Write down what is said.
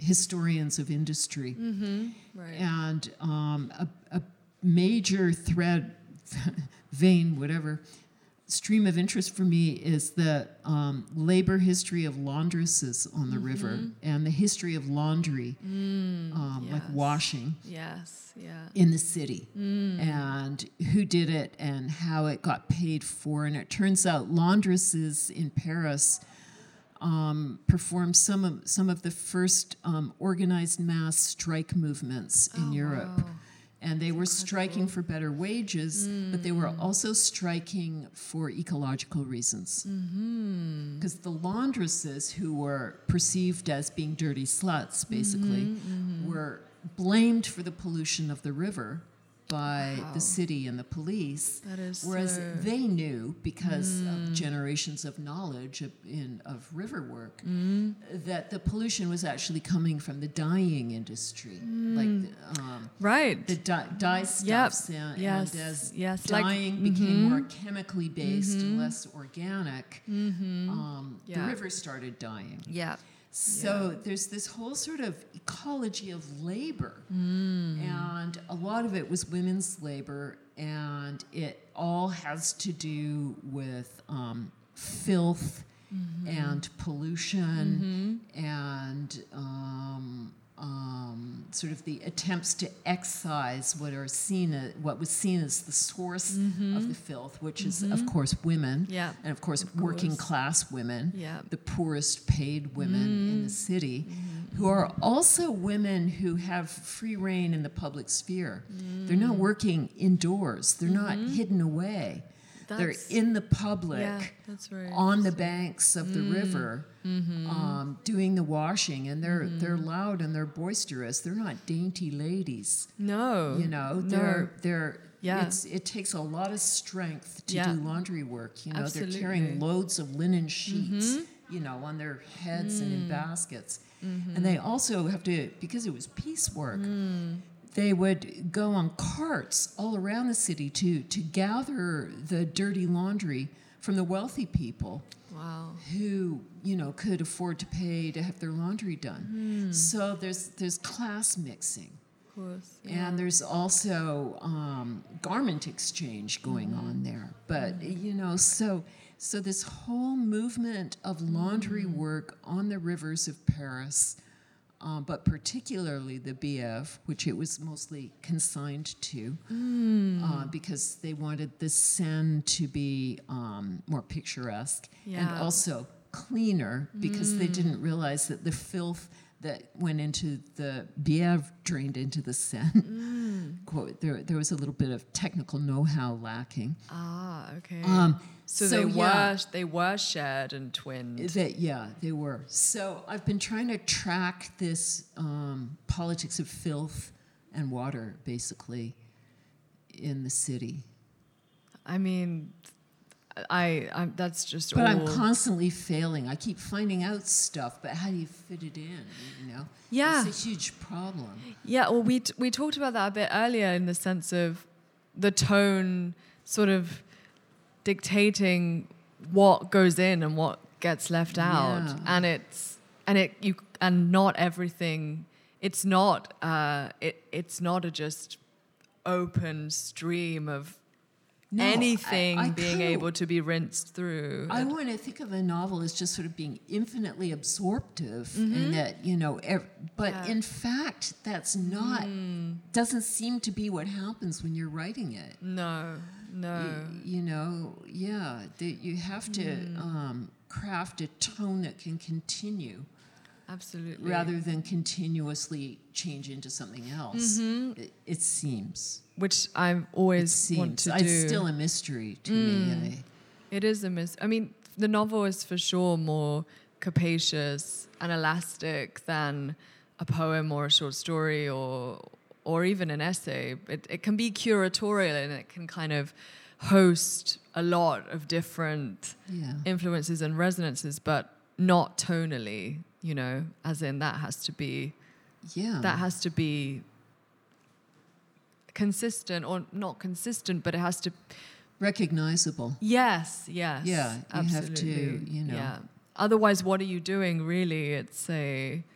historians of industry. Right. And a major thread, vein, whatever, stream of interest for me is the labor history of laundresses on the river and the history of laundry, like washing in the city, and who did it and how it got paid for. And it turns out laundresses in Paris performed some of the first organized mass strike movements in Europe. Wow. And they were striking for better wages, but they were also striking for ecological reasons. Because the laundresses, who were perceived as being dirty sluts, basically, were blamed for the pollution of the river by the city and the police, That is whereas they knew, because of generations of knowledge of river work, that the pollution was actually coming from the dyeing industry, like Right. the dye stuffs, and as dyeing became more chemically based and less organic, the river started dying. Yeah. So there's this whole sort of ecology of labor, and a lot of it was women's labor, and it all has to do with filth and pollution and sort of the attempts to excise what was seen as the source of the filth, which is, of course, women, and of course, working class women, the poorest paid women in the city, who are also women who have free reign in the public sphere. They're not working indoors. They're not hidden away. They're in the public, on the banks of the river, doing the washing, and they're loud and they're boisterous. They're not dainty ladies. No, you know, they're. It takes a lot of strength to do laundry work. You know, they're carrying loads of linen sheets, you know, on their heads and in baskets, and they also have to, because it was piecework. They would go on carts all around the city to gather the dirty laundry from the wealthy people who, you know, could afford to pay to have their laundry done. So there's class mixing. Of course. And there's also garment exchange going on there. But, you know, so this whole movement of laundry work on the rivers of Paris, but particularly the Bièvre, which it was mostly consigned to, because they wanted the Seine to be more picturesque and also cleaner, because they didn't realize that the filth that went into the Bièvre drained into the Seine. Quote, there was a little bit of technical know-how lacking. Ah, okay. So they were shared and twinned. They were. So I've been trying to track this politics of filth and water, basically, in the city. I mean, I'm that's just. But I'm constantly failing. I keep finding out stuff, but how do you fit it in? You know, it's a huge problem. Yeah. Well, we talked about that a bit earlier, in the sense of the tone sort of dictating what goes in and what gets left out, and not everything. It's not it's not a just open stream of anything being able to be rinsed through. I want to think of a novel as just sort of being infinitely absorptive, and that, you know, but in fact, that's not, doesn't seem to be what happens when you're writing it. No. You know, that you have to craft a tone that can continue. Absolutely. Rather than continuously change into something else, it seems. Which I always want to do. It's still a mystery to me. It is a mystery. I mean, the novel is for sure more capacious and elastic than a poem or a short story or even an essay. It can be curatorial, and it can kind of host a lot of different influences and resonances, but not tonally. You know, as in that has to be consistent, or not consistent, but it has to recognizable. Yes. Yeah, absolutely. You have to, you know. Yeah. Otherwise, what are you doing? Really, it's a